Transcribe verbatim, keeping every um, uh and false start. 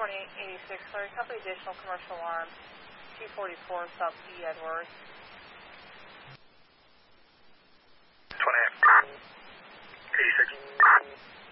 twenty-eight eighty-six, sorry, company additional commercial alarm, T forty-four South E. Edwards. twenty-eight eighty-six.